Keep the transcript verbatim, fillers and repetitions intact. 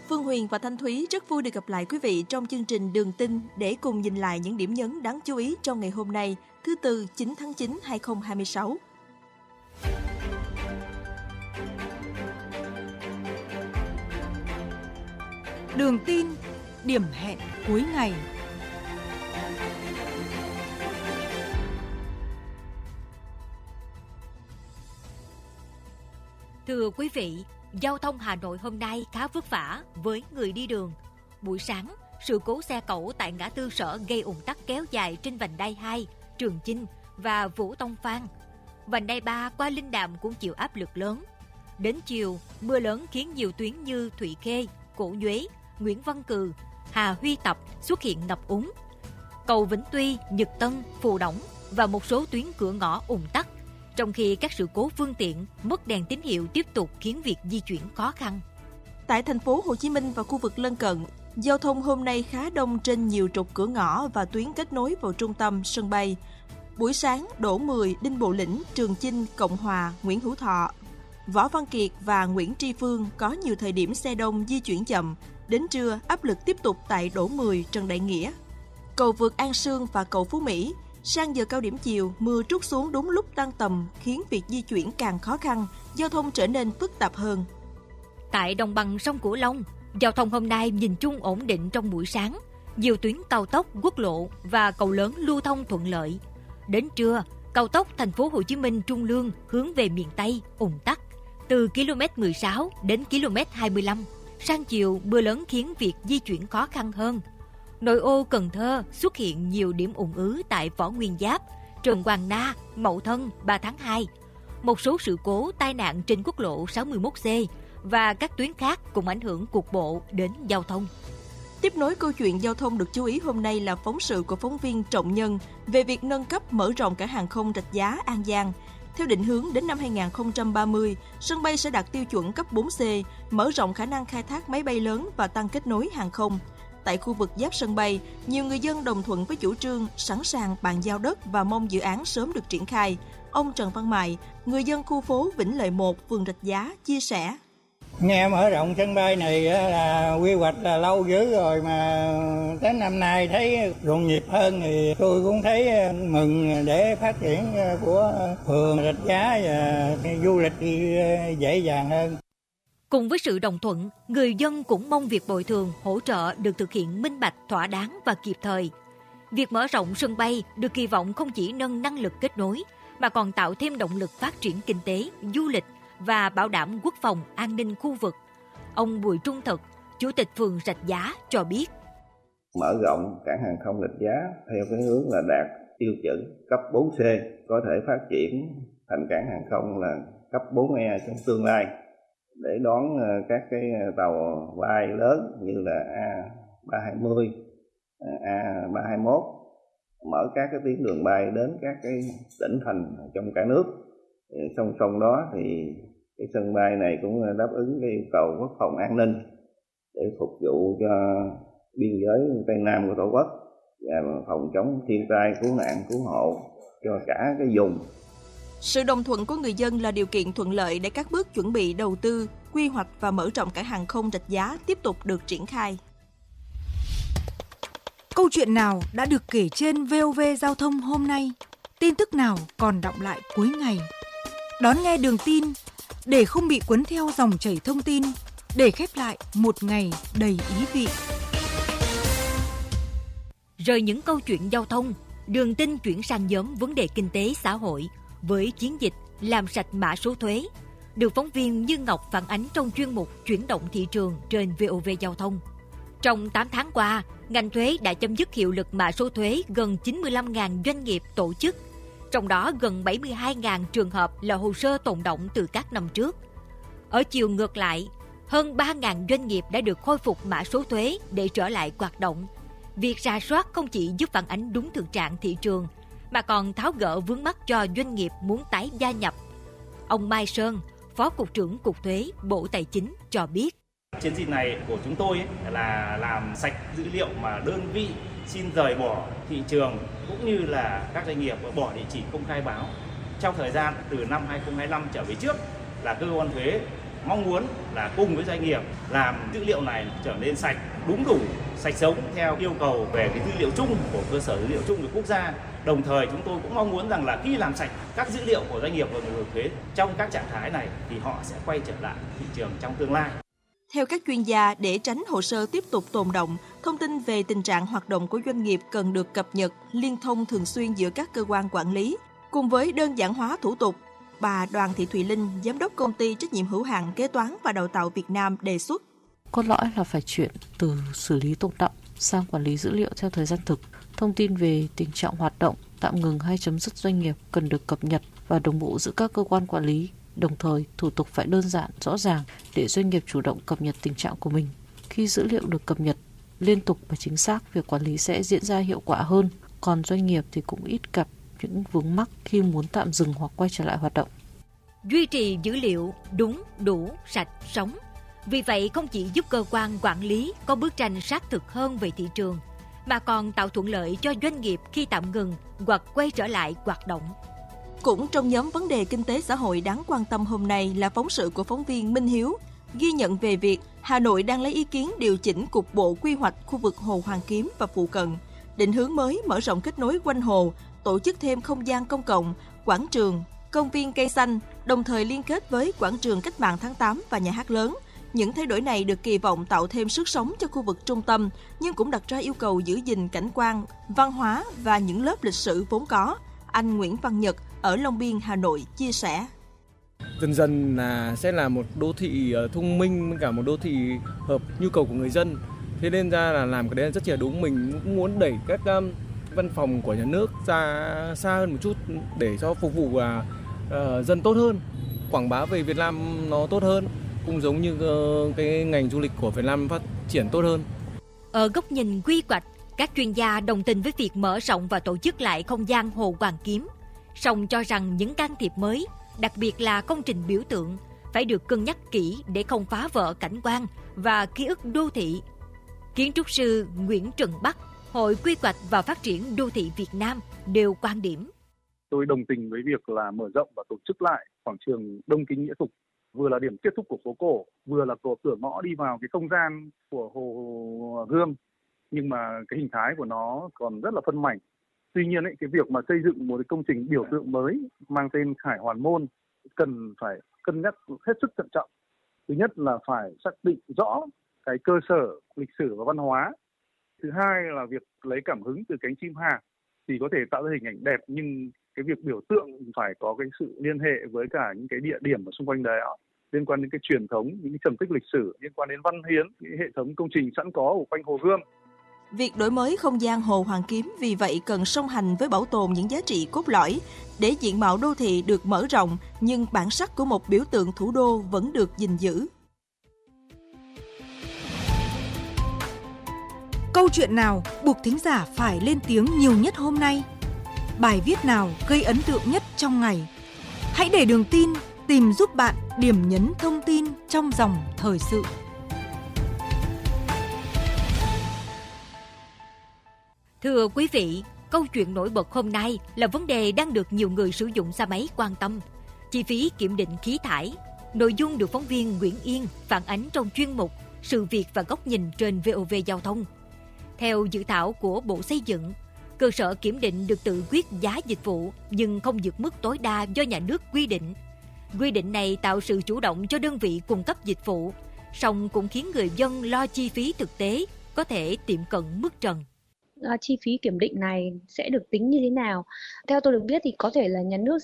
Phương Huyền và Thanh Thúy rất vui được gặp lại quý vị trong chương trình Đường Tin để cùng nhìn lại những điểm nhấn đáng chú ý trong ngày hôm nay, thứ Tư chín tháng chín năm hai nghìn không trăm hai mươi sáu. Đường Tin, điểm hẹn cuối ngày. Thưa quý vị, giao thông Hà Nội hôm nay khá vất vả với người đi đường. Buổi sáng, sự cố xe cẩu tại ngã tư Sở gây ùn tắc kéo dài trên vành đai hai, Trường Chinh và Vũ Tông Phan. Vành đai ba qua Linh Đàm cũng chịu áp lực lớn. Đến chiều, mưa lớn khiến nhiều tuyến như Thụy Khê, Cổ Nhuế, Nguyễn Văn Cừ, Hà Huy Tập xuất hiện ngập úng. Cầu Vĩnh Tuy, Nhật Tân, Phù Đổng và một số tuyến cửa ngõ ùn tắc. Trong khi các sự cố phương tiện, mất đèn tín hiệu tiếp tục khiến việc di chuyển khó khăn. Tại thành phố Hồ Chí Minh và khu vực lân cận, giao thông hôm nay khá đông trên nhiều trục cửa ngõ và tuyến kết nối vào trung tâm sân bay. Buổi sáng, Đỗ mười, Đinh Bộ Lĩnh, Trường Chinh, Cộng Hòa, Nguyễn Hữu Thọ, Võ Văn Kiệt và Nguyễn Tri Phương có nhiều thời điểm xe đông di chuyển chậm. Đến trưa, áp lực tiếp tục tại Đỗ mười, Trần Đại Nghĩa. Cầu vượt An Sương và cầu Phú Mỹ. Sang giờ cao điểm chiều, mưa trút xuống đúng lúc tan tầm khiến việc di chuyển càng khó khăn, giao thông trở nên phức tạp hơn. Tại đồng bằng sông Cửu Long, giao thông hôm nay nhìn chung ổn định trong buổi sáng. Nhiều tuyến cao tốc, quốc lộ và cầu lớn lưu thông thuận lợi. Đến trưa, cao tốc thành phố Hồ Chí Minh Trung Lương hướng về miền Tây ùn tắc từ ki lô mét mười sáu đến ki lô mét hai mươi lăm. Sang chiều, mưa lớn khiến việc di chuyển khó khăn hơn. Nội ô Cần Thơ xuất hiện nhiều điểm ùn ứ tại Võ Nguyên Giáp, Trần Hoàng Na, Mậu Thân, ba tháng hai. Một số sự cố tai nạn trên quốc lộ sáu mươi mốt C và các tuyến khác cũng ảnh hưởng cục bộ đến giao thông. Tiếp nối câu chuyện giao thông được chú ý hôm nay là phóng sự của phóng viên Trọng Nhân về việc nâng cấp mở rộng cảng hàng không Rạch Giá, An Giang. Theo định hướng đến năm hai nghìn không trăm ba mươi, sân bay sẽ đạt tiêu chuẩn cấp bốn C, mở rộng khả năng khai thác máy bay lớn và tăng kết nối hàng không. Tại khu vực giáp sân bay, nhiều người dân đồng thuận với chủ trương, sẵn sàng bàn giao đất và mong dự án sớm được triển khai. Ông Trần Văn Mại, người dân khu phố Vĩnh Lợi một, phường Rạch Giá, chia sẻ. Nghe mở rộng sân bay này là quy hoạch là lâu dữ rồi mà đến năm nay thấy rộn nhịp hơn thì tôi cũng thấy mừng để phát triển của phường Rạch Giá và du lịch dễ dàng hơn. Cùng với sự đồng thuận, người dân cũng mong việc bồi thường, hỗ trợ được thực hiện minh bạch, thỏa đáng và kịp thời. Việc mở rộng sân bay được kỳ vọng không chỉ nâng năng lực kết nối, mà còn tạo thêm động lực phát triển kinh tế, du lịch và bảo đảm quốc phòng, an ninh khu vực. Ông Bùi Trung Thực, Chủ tịch phường Rạch Giá cho biết. Mở rộng cảng hàng không Rạch Giá theo cái hướng là đạt tiêu chuẩn cấp bốn C, có thể phát triển thành cảng hàng không là cấp bốn E trong tương lai, để đón các cái tàu bay lớn như là A ba hai mươi, A ba hai mốt, mở các cái tuyến đường bay đến các cái tỉnh thành trong cả nước. Song song đó thì cái sân bay này cũng đáp ứng cái yêu cầu quốc phòng an ninh để phục vụ cho biên giới Tây Nam của Tổ quốc và phòng chống thiên tai, cứu nạn, cứu hộ cho cả cái vùng. Sự đồng thuận của người dân là điều kiện thuận lợi để các bước chuẩn bị đầu tư, quy hoạch và mở rộng cảng hàng không Rạch Giá tiếp tục được triển khai. Câu chuyện nào đã được kể trên vê o vê Giao thông hôm nay? Tin tức nào còn đọng lại cuối ngày? Đón nghe Đường Tin để không bị cuốn theo dòng chảy thông tin, để khép lại một ngày đầy ý vị. Rời những câu chuyện giao thông, Đường Tin chuyển sang nhóm vấn đề kinh tế xã hội với chiến dịch làm sạch mã số thuế, được phóng viên Như Ngọc phản ánh trong chuyên mục Chuyển động thị trường trên vê o vê Giao thông. Trong tám tháng qua, ngành thuế đã chấm dứt hiệu lực mã số thuế gần chín mươi lăm nghìn doanh nghiệp tổ chức, trong đó gần bảy mươi hai nghìn trường hợp là hồ sơ tồn đọng từ các năm trước. Ở chiều ngược lại, hơn ba nghìn doanh nghiệp đã được khôi phục mã số thuế để trở lại hoạt động. Việc rà soát không chỉ giúp phản ánh đúng thực trạng thị trường, mà còn tháo gỡ vướng mắc cho doanh nghiệp muốn tái gia nhập. Ông Mai Sơn, Phó Cục trưởng Cục Thuế, Bộ Tài chính cho biết. Chiến dịch này của chúng tôi ấy là làm sạch dữ liệu mà đơn vị xin rời bỏ thị trường cũng như là các doanh nghiệp bỏ địa chỉ không khai báo trong thời gian từ năm hai nghìn không trăm hai mươi lăm trở về trước, là cơ quan thuế mong muốn là cùng với doanh nghiệp làm dữ liệu này trở nên sạch, đúng đủ, sạch sống theo yêu cầu về cái dữ liệu chung của cơ sở dữ liệu chung của quốc gia. Đồng thời chúng tôi cũng mong muốn rằng là khi làm sạch các dữ liệu của doanh nghiệp và người nộp thuế trong các trạng thái này thì họ sẽ quay trở lại thị trường trong tương lai. Theo các chuyên gia, để tránh hồ sơ tiếp tục tồn đọng, thông tin về tình trạng hoạt động của doanh nghiệp cần được cập nhật, liên thông thường xuyên giữa các cơ quan quản lý. Cùng với đơn giản hóa thủ tục, bà Đoàn Thị Thùy Linh, Giám đốc Công ty Trách nhiệm hữu hạn Kế toán và Đào tạo Việt Nam đề xuất. Cốt lõi là phải chuyển từ xử lý tồn đọng sang quản lý dữ liệu theo thời gian thực. Thông tin về tình trạng hoạt động, tạm ngừng hay chấm dứt doanh nghiệp cần được cập nhật và đồng bộ giữa các cơ quan quản lý. Đồng thời, thủ tục phải đơn giản, rõ ràng để doanh nghiệp chủ động cập nhật tình trạng của mình. Khi dữ liệu được cập nhật liên tục và chính xác, việc quản lý sẽ diễn ra hiệu quả hơn. Còn doanh nghiệp thì cũng ít gặp những vướng mắc khi muốn tạm dừng hoặc quay trở lại hoạt động. Duy trì dữ liệu đúng, đủ, sạch, sống. Vì vậy không chỉ giúp cơ quan quản lý có bức tranh sát thực hơn về thị trường, mà còn tạo thuận lợi cho doanh nghiệp khi tạm ngừng hoặc quay trở lại hoạt động. Cũng trong nhóm vấn đề kinh tế xã hội đáng quan tâm hôm nay là phóng sự của phóng viên Minh Hiếu, ghi nhận về việc Hà Nội đang lấy ý kiến điều chỉnh cục bộ quy hoạch khu vực Hồ Hoàn Kiếm và phụ cận, định hướng mới mở rộng kết nối quanh hồ, tổ chức thêm không gian công cộng, quảng trường, công viên cây xanh, đồng thời liên kết với quảng trường Cách mạng tháng tám và nhà hát lớn. Những thay đổi này được kỳ vọng tạo thêm sức sống cho khu vực trung tâm, nhưng cũng đặt ra yêu cầu giữ gìn cảnh quan, văn hóa và những lớp lịch sử vốn có. Anh Nguyễn Văn Nhật ở Long Biên, Hà Nội chia sẻ. Dần dần là sẽ là một đô thị thông minh với cả một đô thị hợp nhu cầu của người dân. Thế nên ra là làm cái đấy là rất là đúng. Mình cũng muốn đẩy các um, văn phòng của nhà nước ra xa hơn một chút để cho phục vụ uh, dân tốt hơn, quảng bá về Việt Nam nó tốt hơn, cũng giống như uh, cái ngành du lịch của Việt Nam phát triển tốt hơn. Ở góc nhìn quy hoạch, các chuyên gia đồng tình với việc mở rộng và tổ chức lại không gian Hồ Hoàn Kiếm, song cho rằng những can thiệp mới, đặc biệt là công trình biểu tượng, phải được cân nhắc kỹ để không phá vỡ cảnh quan và ký ức đô thị. Kiến trúc sư Nguyễn Trần Bắc, Hội Quy hoạch và Phát triển Đô thị Việt Nam đều quan điểm. Tôi đồng tình với việc là mở rộng và tổ chức lại quảng trường Đông Kinh Nghĩa Thục, vừa là điểm kết thúc của phố cổ, vừa là cửa ngõ đi vào cái không gian của Hồ Gươm, nhưng mà cái hình thái của nó còn rất là phân mảnh. Tuy nhiên ấy, cái việc mà xây dựng một cái công trình biểu tượng mới mang tên Khải Hoàn Môn cần phải cân nhắc hết sức thận trọng. Thứ nhất là phải xác định rõ cái cơ sở lịch sử và văn hóa. Thứ hai là việc lấy cảm hứng từ cánh chim hạc thì có thể tạo ra hình ảnh đẹp, nhưng cái việc biểu tượng phải có cái sự liên hệ với cả những cái địa điểm ở xung quanh đó, liên quan đến cái truyền thống, những cái trầm tích lịch sử, liên quan đến văn hiến, những hệ thống công trình sẵn có ở quanh Hồ Gươm. Việc đổi mới không gian Hồ Hoàn Kiếm vì vậy cần song hành với bảo tồn những giá trị cốt lõi để diện mạo đô thị được mở rộng, nhưng bản sắc của một biểu tượng thủ đô vẫn được gìn giữ. Câu chuyện nào buộc thính giả phải lên tiếng nhiều nhất hôm nay? Bài viết nào gây ấn tượng nhất trong ngày? Hãy để Đường Tin tìm giúp bạn điểm nhấn thông tin trong dòng thời sự. Thưa quý vị, câu chuyện nổi bật hôm nay là vấn đề đang được nhiều người sử dụng xe máy quan tâm. Chi phí kiểm định khí thải. Nội dung được phóng viên Nguyễn Yên phản ánh trong chuyên mục Sự việc và góc nhìn trên vê o vê Giao thông. Theo dự thảo của Bộ Xây dựng, cơ sở kiểm định được tự quyết giá dịch vụ nhưng không vượt mức tối đa do nhà nước quy định. Quy định này tạo sự chủ động cho đơn vị cung cấp dịch vụ, song cũng khiến người dân lo chi phí thực tế có thể tiệm cận mức trần. Chi phí kiểm định này sẽ được tính như thế nào? Theo tôi được biết thì có thể là nhà nước